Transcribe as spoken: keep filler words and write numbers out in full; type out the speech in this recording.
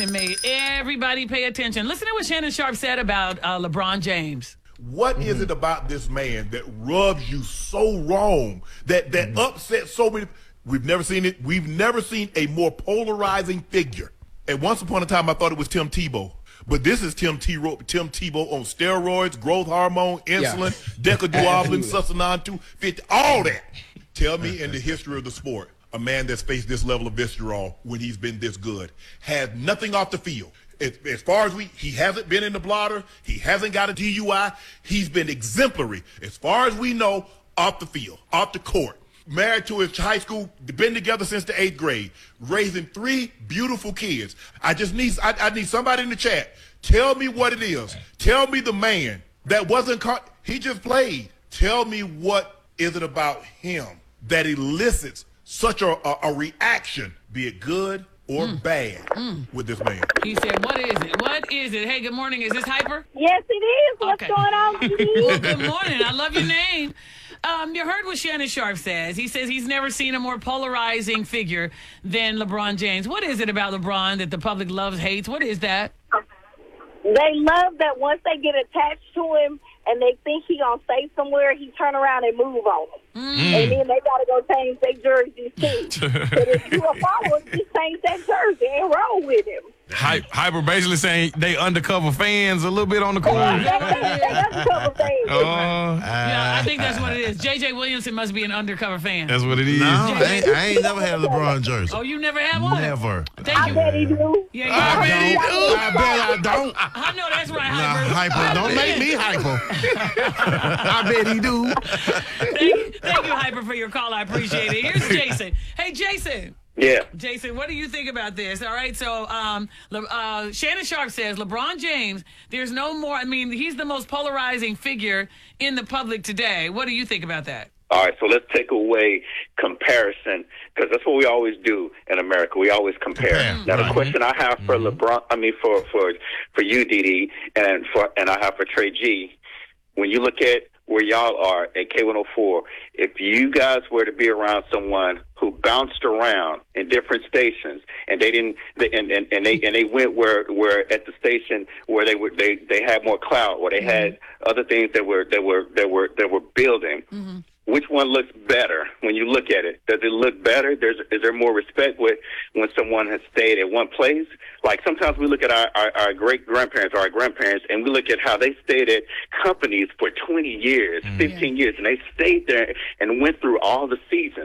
and made everybody pay attention. Listen to what Shannon Sharpe said about uh, LeBron James. What mm-hmm. is it about this man that rubs you so wrong, that that mm-hmm. upsets so many? We've never seen it. We've never seen a more polarizing figure. And once upon a time, I thought it was Tim Tebow. But this is Tim, T- Tim Tebow on steroids, growth hormone, insulin, yeah. decaduoblin, succinon two fifty, all that. Tell me in the history of the sport, a man that's faced this level of visceral when he's been this good has nothing off the field. As, as far as we, he hasn't been in the blotter. He hasn't got a D U I. He's been exemplary, as far as we know, off the field, off the court. Married to his high school, been together since the eighth grade, raising three beautiful kids. I just need, I, I need somebody in the chat. Tell me what it is. Tell me the man that wasn't caught. He just played. Tell me what is it about him that elicits such a, a, a reaction, be it good or mm. bad, mm. with this man. He said, what is it? What is it? Hey, good morning. Is this Hyper? Yes, it is. What's okay. going on, Well, good morning. I love your name. Um, you heard what Shannon Sharpe says. He says he's never seen a more polarizing figure than LeBron James. What is it about LeBron that the public loves, hates? What is that? They love that once they get attached to him and they think he gonna stay somewhere, he turn around and move on them. Mm. And then they gotta go change their jerseys too. But if you a follower, just change that jersey and roll with him. Hy- Hyper basically saying they undercover fans a little bit on the court. Yeah, they undercover fans. Uh, yeah, I think that's what it is. J J Williamson must be an undercover fan. That's what it is. No, I ain't, I ain't never had a LeBron jersey. Oh, you never had one? Never. Thank I you. bet he do. Yeah, yeah. I, bet he do. I bet I don't. I know that's right, Nah, Hyper. Hyper, don't make me hyper. I bet he do. Thank, thank you, Hyper, for your call. I appreciate it. Here's Jason. Hey, Jason. Yeah. Jason, what do you think about this? All right, so um, uh, Shannon Sharpe says LeBron James, there's no more, I mean, he's the most polarizing figure in the public today. What do you think about that? All right, so let's take away comparison, because that's what we always do in America. We always compare. Compare. Now, Right. the question I have for Mm-hmm. LeBron, I mean, for, for, for you, D D, and, for, and I have for Trey G, when you look at where y'all are at K one oh four, if you guys were to be around someone who bounced around in different stations and they didn't, they, and, and, and they and they went where where at the station where they were they, they had more clout, or they mm-hmm. had other things that were that were that were that were building. Mm-hmm. Which one looks better when you look at it? Does it look better? There's, is there more respect with when someone has stayed at one place? Like sometimes we look at our, our, our great-grandparents or our grandparents, and we look at how they stayed at companies for twenty years, fifteen years, and they stayed there and went through all the seasons.